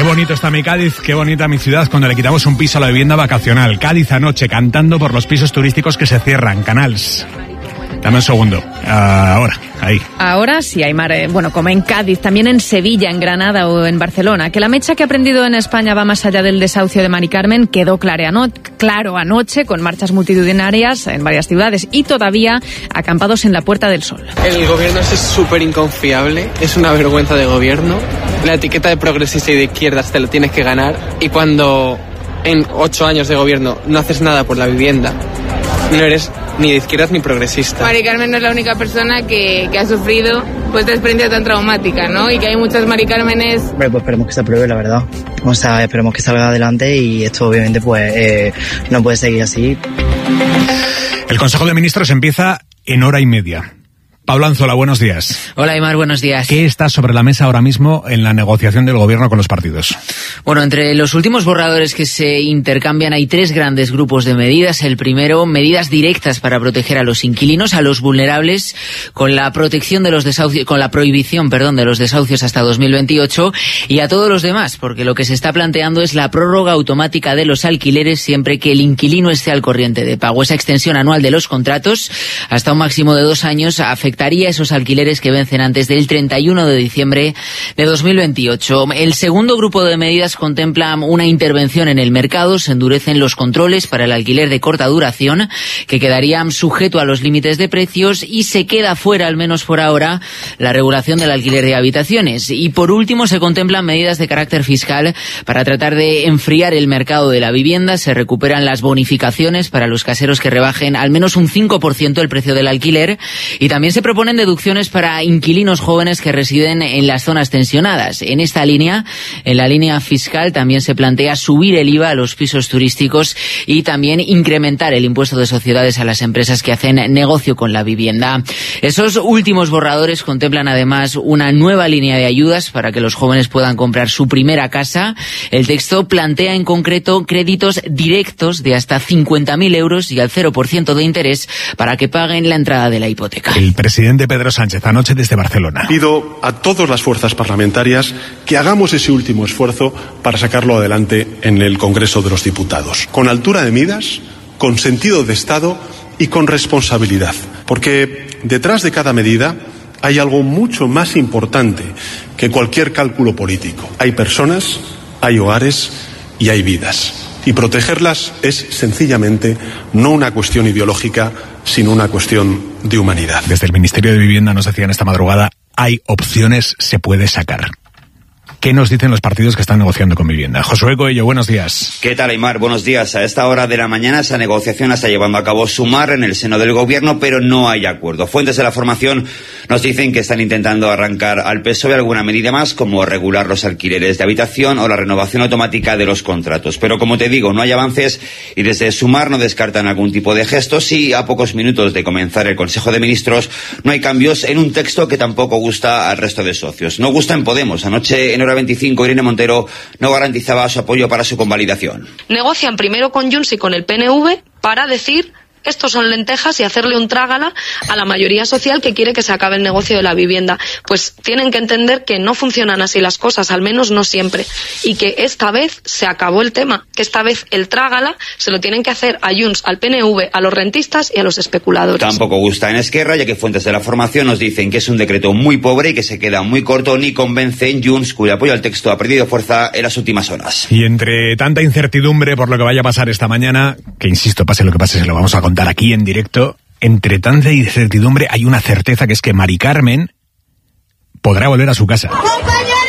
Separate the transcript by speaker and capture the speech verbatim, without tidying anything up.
Speaker 1: bonito está mi Cádiz, qué bonita mi ciudad cuando le quitamos un piso a la vivienda vacacional. Cádiz anoche cantando por los pisos turísticos que se cierran. Canals. Dame un segundo. Uh, ahora, ahí.
Speaker 2: Ahora sí, Aymar. Eh, bueno, como en Cádiz, también en Sevilla, en Granada o en Barcelona. Que la mecha que ha prendido en España va más allá del desahucio de Mari Carmen quedó claro, claro anoche con marchas multitudinarias en varias ciudades y todavía acampados en la Puerta del Sol.
Speaker 3: El gobierno es súper inconfiable, es una vergüenza de gobierno. La etiqueta de progresista y de izquierdas te lo tienes que ganar y cuando en ocho años de gobierno no haces nada por la vivienda, no eres ni de izquierdas ni progresista.
Speaker 4: Mari Carmen no es la única persona que, que ha sufrido pues esta experiencia tan traumática, ¿no? Y que hay muchas Mari Cármenes.
Speaker 5: Bueno, pues esperemos que se apruebe, la verdad. O sea, esperemos que salga adelante y esto obviamente pues eh, no puede seguir así.
Speaker 1: El Consejo de Ministros empieza en hora y media. Pablo Anzola, buenos días.
Speaker 6: Hola, Aymar, buenos días.
Speaker 1: ¿Qué está sobre la mesa ahora mismo en la negociación del gobierno con los partidos?
Speaker 6: Bueno, entre los últimos borradores que se intercambian hay tres grandes grupos de medidas. El primero, medidas directas para proteger a los inquilinos, a los vulnerables, con la protección de los desahucios, con la prohibición, perdón, de los desahucios hasta dos mil veintiocho, y a todos los demás, porque lo que se está planteando es la prórroga automática de los alquileres siempre que el inquilino esté al corriente de pago. Esa extensión anual de los contratos hasta un máximo de dos años afectaría esos alquileres que vencen antes del treinta y uno de diciembre de dos mil veintiocho. El segundo grupo de medidas contempla una intervención en el mercado. Se endurecen los controles para el alquiler de corta duración, que quedarían sujeto a los límites de precios, y se queda fuera, al menos por ahora, la regulación del alquiler de habitaciones. Y por último, se contemplan medidas de carácter fiscal para tratar de enfriar el mercado de la vivienda. Se recuperan las bonificaciones para los caseros que rebajen al menos un cinco por ciento el precio del alquiler, y también se proponen deducciones para inquilinos jóvenes que residen en las zonas tensionadas. En esta línea, en la línea fiscal, también se plantea subir el I V A a los pisos turísticos y también incrementar el impuesto de sociedades a las empresas que hacen negocio con la vivienda. Esos últimos borradores contemplan además una nueva línea de ayudas para que los jóvenes puedan comprar su primera casa. El texto plantea en concreto créditos directos de hasta cincuenta mil euros y al cero por ciento de interés para que paguen la entrada de la hipoteca.
Speaker 1: El presidente Pedro Sánchez anoche desde Barcelona.
Speaker 7: Pido a todas las fuerzas parlamentarias que hagamos ese último esfuerzo para sacarlo adelante en el Congreso de los Diputados, con altura de miras, con sentido de Estado y con responsabilidad, porque detrás de cada medida hay algo mucho más importante que cualquier cálculo político. Hay personas, hay hogares y hay vidas. Y protegerlas es sencillamente no una cuestión ideológica, sino una cuestión de humanidad.
Speaker 1: Desde el Ministerio de Vivienda nos decían esta madrugada, hay opciones, se puede sacar. ¿Qué nos dicen los partidos que están negociando con Vivienda? Josué Coello, buenos días.
Speaker 8: ¿Qué tal, Aymar? Buenos días. A esta hora de la mañana esa negociación la está llevando a cabo Sumar en el seno del gobierno, pero no hay acuerdo. Fuentes de la formación nos dicen que están intentando arrancar al P S O E alguna medida más, como regular los alquileres de habitación o la renovación automática de los contratos. Pero como te digo, no hay avances y desde Sumar no descartan algún tipo de gestos, y a pocos minutos de comenzar el Consejo de Ministros no hay cambios en un texto que tampoco gusta al resto de socios. No gusta en Podemos. Anoche en hora veinticinco, Irene Montero no garantizaba su apoyo para su convalidación.
Speaker 9: Negocian primero con Junts y con el P N V para decir estos son lentejas y hacerle un trágala a la mayoría social que quiere que se acabe el negocio de la vivienda. Pues tienen que entender que no funcionan así las cosas, al menos no siempre, y que esta vez se acabó el tema, que esta vez el trágala se lo tienen que hacer a Junts, al P N V, a los rentistas y a los especuladores.
Speaker 8: Tampoco gusta en Esquerra, ya que fuentes de la formación nos dicen que es un decreto muy pobre y que se queda muy corto, ni convence en Junts, cuyo apoyo al texto ha perdido fuerza en las últimas horas.
Speaker 1: Y entre tanta incertidumbre por lo que vaya a pasar esta mañana, que insisto, pase lo que pase, se lo vamos a contar aquí en directo, entre tanta incertidumbre hay una certeza, que es que Mari Carmen podrá volver a su casa.
Speaker 10: ¡Compañeros!